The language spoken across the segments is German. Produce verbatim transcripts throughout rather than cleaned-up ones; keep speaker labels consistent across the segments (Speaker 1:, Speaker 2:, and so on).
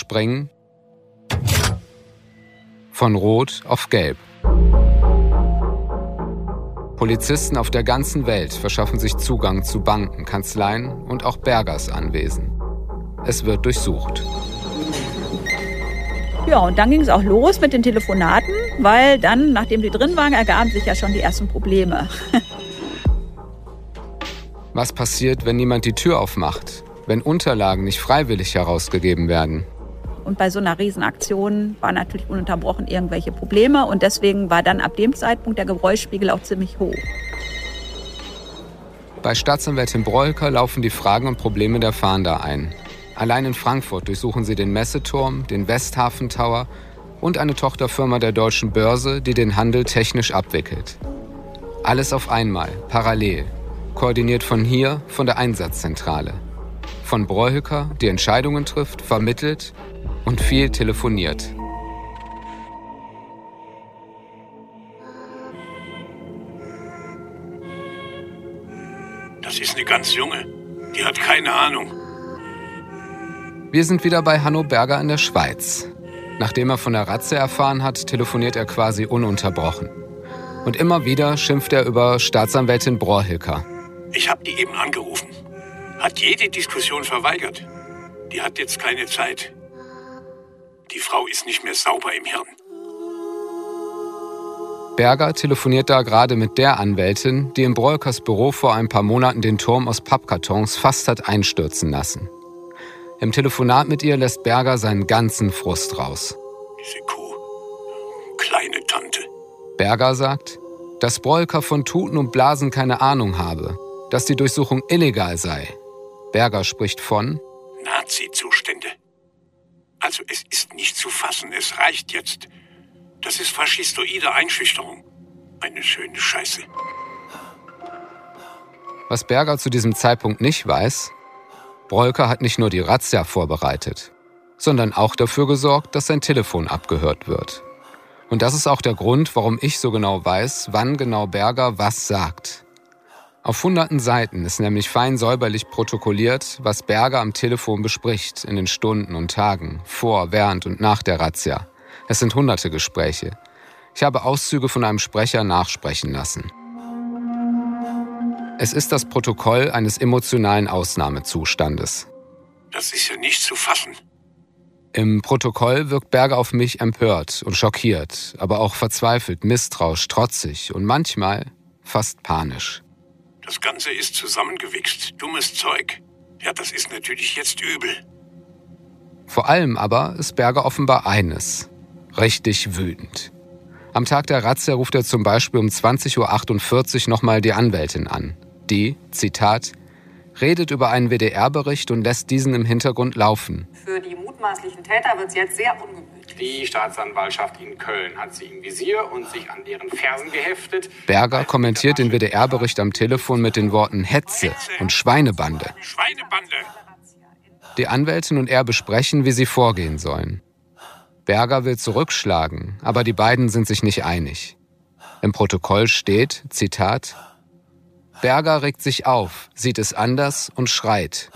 Speaker 1: springen von Rot auf Gelb. Polizisten auf der ganzen Welt verschaffen sich Zugang zu Banken, Kanzleien und auch Bergers Anwesen. Es wird durchsucht.
Speaker 2: Ja, und dann ging es auch los mit den Telefonaten, weil dann, nachdem die drin waren, ergaben sich ja schon die ersten Probleme.
Speaker 1: Was passiert, wenn niemand die Tür aufmacht? Wenn Unterlagen nicht freiwillig herausgegeben werden?
Speaker 2: Und bei so einer Riesenaktion waren natürlich ununterbrochen irgendwelche Probleme. Und deswegen war dann ab dem Zeitpunkt der Geräuschspiegel auch ziemlich hoch.
Speaker 1: Bei Staatsanwältin Broilker laufen die Fragen und Probleme der Fahnder ein. Allein in Frankfurt durchsuchen sie den Messeturm, den Westhafen Tower und eine Tochterfirma der Deutschen Börse, die den Handel technisch abwickelt. Alles auf einmal, parallel, koordiniert von hier, von der Einsatzzentrale. Von Broilker, die Entscheidungen trifft, vermittelt und viel telefoniert.
Speaker 3: Das ist eine ganz junge. Die hat keine Ahnung.
Speaker 1: Wir sind wieder bei Hanno Berger in der Schweiz. Nachdem er von der Razzia erfahren hat, telefoniert er quasi ununterbrochen. Und immer wieder schimpft er über Staatsanwältin Broilker.
Speaker 3: Ich habe die eben angerufen. Hat jede Diskussion verweigert. Die hat jetzt keine Zeit. Die Frau ist nicht mehr sauber im Hirn.
Speaker 1: Berger telefoniert da gerade mit der Anwältin, die in Broilkers Büro vor ein paar Monaten den Turm aus Pappkartons fast hat einstürzen lassen. Im Telefonat mit ihr lässt Berger seinen ganzen Frust raus.
Speaker 3: Diese Kuh. Kleine Tante.
Speaker 1: Berger sagt, dass Broilker von Tuten und Blasen keine Ahnung habe, dass die Durchsuchung illegal sei. Berger spricht von
Speaker 3: Nazi-Zustände. Also es ist nicht zu fassen, es reicht jetzt. Das ist faschistoide Einschüchterung. Eine schöne Scheiße.
Speaker 1: Was Berger zu diesem Zeitpunkt nicht weiß, Broilker hat nicht nur die Razzia vorbereitet, sondern auch dafür gesorgt, dass sein Telefon abgehört wird. Und das ist auch der Grund, warum ich so genau weiß, wann genau Berger was sagt. Auf hunderten Seiten ist nämlich fein säuberlich protokolliert, was Berger am Telefon bespricht in den Stunden und Tagen, vor, während und nach der Razzia. Es sind hunderte Gespräche. Ich habe Auszüge von einem Sprecher nachsprechen lassen. Es ist das Protokoll eines emotionalen Ausnahmezustandes.
Speaker 3: Das ist ja nicht zu fassen.
Speaker 1: Im Protokoll wirkt Berger auf mich empört und schockiert, aber auch verzweifelt, misstrauisch, trotzig und manchmal fast panisch.
Speaker 3: Das Ganze ist zusammengewichst. Dummes Zeug. Ja, das ist natürlich jetzt übel.
Speaker 1: Vor allem aber ist Berger offenbar eines. Richtig wütend. Am Tag der Razzia ruft er zum Beispiel um zwanzig Uhr achtundvierzig nochmal die Anwältin an. Die, Zitat, redet über einen W D R-Bericht und lässt diesen im Hintergrund laufen.
Speaker 4: Für die mutmaßlichen Täter wird es jetzt sehr ungemütlich.
Speaker 5: Die Staatsanwaltschaft in Köln hat sie im Visier und sich an deren Fersen geheftet.
Speaker 1: Berger kommentiert den W D R-Bericht am Telefon mit den Worten Hetze und Schweinebande.
Speaker 3: Schweinebande.
Speaker 1: Die Anwältin und er besprechen, wie sie vorgehen sollen. Berger will zurückschlagen, aber die beiden sind sich nicht einig. Im Protokoll steht, Zitat, Berger regt sich auf, sieht es anders und schreit.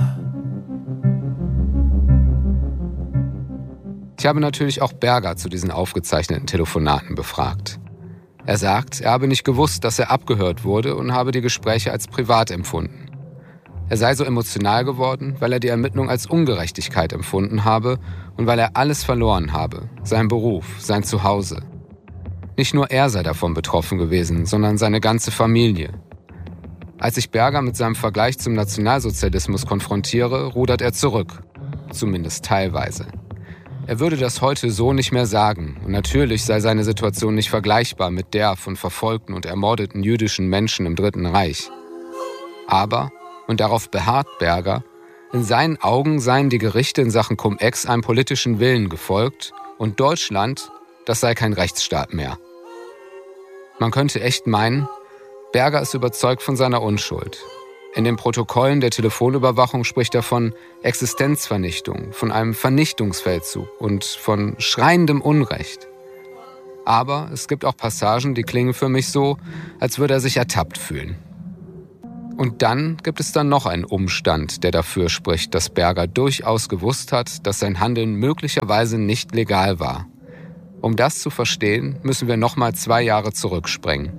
Speaker 1: Ich habe natürlich auch Berger zu diesen aufgezeichneten Telefonaten befragt. Er sagt, er habe nicht gewusst, dass er abgehört wurde und habe die Gespräche als privat empfunden. Er sei so emotional geworden, weil er die Ermittlung als Ungerechtigkeit empfunden habe und weil er alles verloren habe, seinen Beruf, sein Zuhause. Nicht nur er sei davon betroffen gewesen, sondern seine ganze Familie. Als ich Berger mit seinem Vergleich zum Nationalsozialismus konfrontiere, rudert er zurück, zumindest teilweise. Er würde das heute so nicht mehr sagen und natürlich sei seine Situation nicht vergleichbar mit der von verfolgten und ermordeten jüdischen Menschen im Dritten Reich. Aber, und darauf beharrt Berger, in seinen Augen seien die Gerichte in Sachen Cum-Ex einem politischen Willen gefolgt und Deutschland, das sei kein Rechtsstaat mehr. Man könnte echt meinen, Berger ist überzeugt von seiner Unschuld. In den Protokollen der Telefonüberwachung spricht er von Existenzvernichtung, von einem Vernichtungsfeldzug und von schreiendem Unrecht. Aber es gibt auch Passagen, die klingen für mich so, als würde er sich ertappt fühlen. Und dann gibt es dann noch einen Umstand, der dafür spricht, dass Berger durchaus gewusst hat, dass sein Handeln möglicherweise nicht legal war. Um das zu verstehen, müssen wir nochmal zwei Jahre zurückspringen.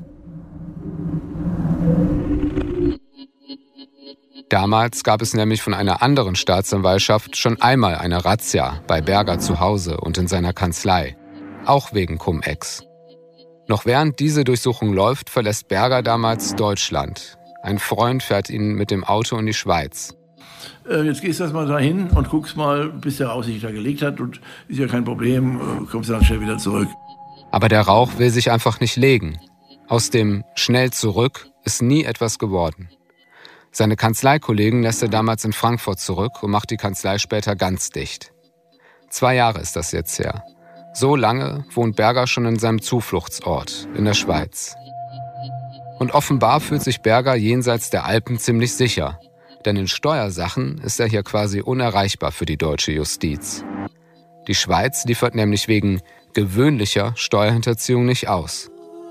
Speaker 1: Damals gab es nämlich von einer anderen Staatsanwaltschaft schon einmal eine Razzia bei Berger zu Hause und in seiner Kanzlei, auch wegen Cum-Ex. Noch während diese Durchsuchung läuft, verlässt Berger damals Deutschland. Ein Freund fährt ihn mit dem Auto in die Schweiz.
Speaker 6: Äh, jetzt gehst du erst mal dahin und guckst mal, bis der Rauch sich da gelegt hat und ist ja kein Problem, kommst dann schnell wieder zurück.
Speaker 1: Aber der Rauch will sich einfach nicht legen. Aus dem schnell zurück ist nie etwas geworden. Seine Kanzleikollegen lässt er damals in Frankfurt zurück und macht die Kanzlei später ganz dicht. Zwei Jahre ist das jetzt her. So lange wohnt Berger schon in seinem Zufluchtsort in der Schweiz. Und offenbar fühlt sich Berger jenseits der Alpen ziemlich sicher, denn in Steuersachen ist er hier quasi unerreichbar für die deutsche Justiz. Die Schweiz liefert nämlich wegen gewöhnlicher Steuerhinterziehung nicht aus.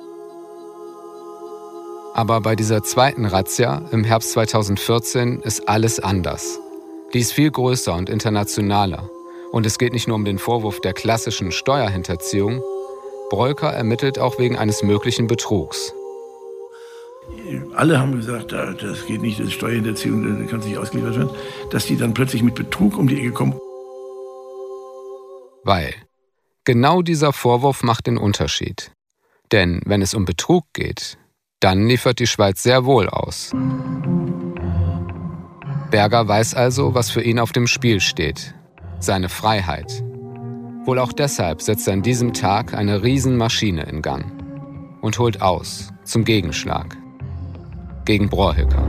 Speaker 1: Aber bei dieser zweiten Razzia im Herbst zweitausendvierzehn ist alles anders. Die ist viel größer und internationaler. Und es geht nicht nur um den Vorwurf der klassischen Steuerhinterziehung. Breuker ermittelt auch wegen eines möglichen Betrugs.
Speaker 6: Alle haben gesagt, das geht nicht, das ist Steuerhinterziehung, das kann nicht ausgeliefert werden. Dass die dann plötzlich mit Betrug um die Ecke kommen.
Speaker 1: Weil genau dieser Vorwurf macht den Unterschied. Denn wenn es um Betrug geht, dann liefert die Schweiz sehr wohl aus. Berger weiß also, was für ihn auf dem Spiel steht. Seine Freiheit. Wohl auch deshalb setzt er an diesem Tag eine Riesenmaschine in Gang und holt aus zum Gegenschlag gegen Brohülker.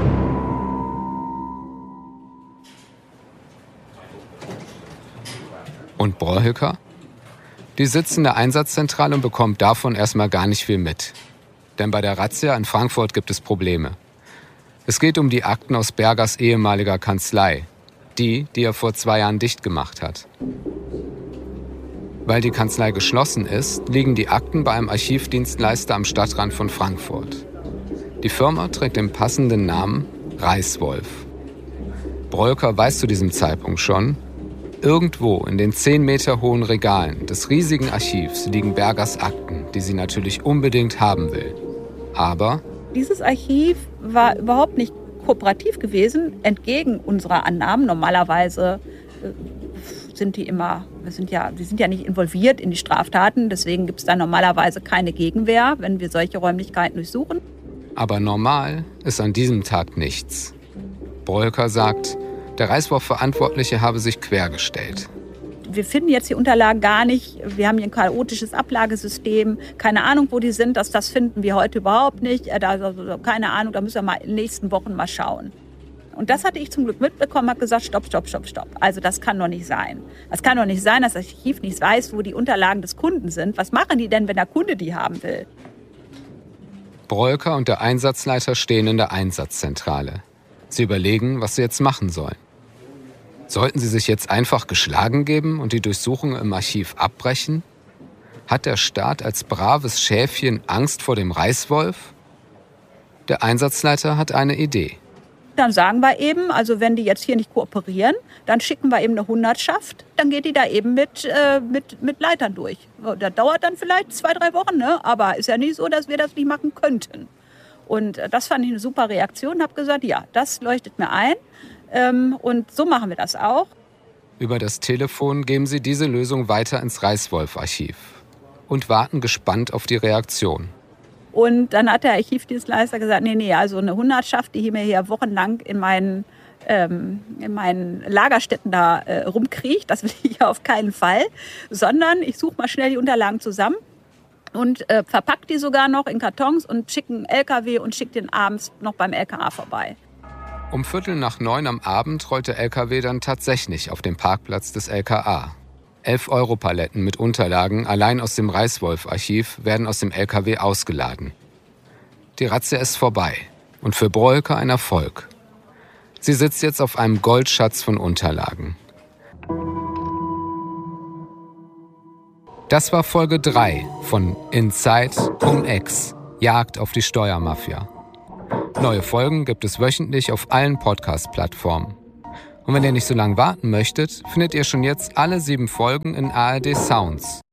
Speaker 1: Und Brohülker? Die sitzt in der Einsatzzentrale und bekommt davon erstmal gar nicht viel mit. Denn bei der Razzia in Frankfurt gibt es Probleme. Es geht um die Akten aus Bergers ehemaliger Kanzlei. Die, die er vor zwei Jahren dicht gemacht hat. Weil die Kanzlei geschlossen ist, liegen die Akten bei einem Archivdienstleister am Stadtrand von Frankfurt. Die Firma trägt den passenden Namen Reißwolf. Breuker weiß zu diesem Zeitpunkt schon, irgendwo in den zehn Meter hohen Regalen des riesigen Archivs liegen Bergers Akten, die sie natürlich unbedingt haben will. Aber
Speaker 2: dieses Archiv war überhaupt nicht kooperativ gewesen, entgegen unserer Annahmen. Normalerweise äh, sind die immer, wir sind ja, wir sind ja nicht involviert in die Straftaten, deswegen gibt es da normalerweise keine Gegenwehr, wenn wir solche Räumlichkeiten durchsuchen.
Speaker 1: Aber normal ist an diesem Tag nichts. Breuker sagt, der Reißwolf-Verantwortliche habe sich quergestellt.
Speaker 2: Wir finden jetzt die Unterlagen gar nicht. Wir haben hier ein chaotisches Ablagesystem. Keine Ahnung, wo die sind. Das, das finden wir heute überhaupt nicht. Da, also, keine Ahnung, da müssen wir mal in den nächsten Wochen mal schauen. Und das hatte ich zum Glück mitbekommen, habe gesagt, stopp, stopp, stopp, stopp. Also das kann doch nicht sein. Das kann doch nicht sein, dass das Archiv nicht weiß, wo die Unterlagen des Kunden sind. Was machen die denn, wenn der Kunde die haben will?
Speaker 1: Breuker und der Einsatzleiter stehen in der Einsatzzentrale. Sie überlegen, was sie jetzt machen sollen. Sollten sie sich jetzt einfach geschlagen geben und die Durchsuchung im Archiv abbrechen? Hat der Staat als braves Schäfchen Angst vor dem Reißwolf? Der Einsatzleiter hat eine Idee.
Speaker 2: Dann sagen wir eben, also wenn die jetzt hier nicht kooperieren, dann schicken wir eben eine Hundertschaft, dann geht die da eben mit, äh, mit, mit Leitern durch. Das dauert dann vielleicht zwei, drei Wochen, ne? Aber ist ja nicht so, dass wir das nicht machen könnten. Und das fand ich eine super Reaktion, habe gesagt, ja, das leuchtet mir ein. Ähm, und so machen wir das auch.
Speaker 1: Über das Telefon geben sie diese Lösung weiter ins Reißwolf-Archiv und warten gespannt auf die Reaktion.
Speaker 2: Und dann hat der Archivdienstleister gesagt, nee, nee, also eine Hundertschaft, die mir hier wochenlang in meinen, ähm, in meinen Lagerstätten da äh, rumkriecht, das will ich auf keinen Fall, sondern ich suche mal schnell die Unterlagen zusammen und äh, verpacke die sogar noch in Kartons und schicke einen L K W und schicke den abends noch beim L K A vorbei.
Speaker 1: Um Viertel nach neun am Abend rollt der L K W dann tatsächlich auf den Parkplatz des L K A. Elf Europaletten mit Unterlagen allein aus dem Reißwolf-Archiv werden aus dem L K W ausgeladen. Die Razzia ist vorbei und für Breuker ein Erfolg. Sie sitzt jetzt auf einem Goldschatz von Unterlagen. Das war Folge drei von Inside Cum-Ex, Jagd auf die Steuermafia. Neue Folgen gibt es wöchentlich auf allen Podcast-Plattformen. Und wenn ihr nicht so lange warten möchtet, findet ihr schon jetzt alle sieben Folgen in A R D Sounds.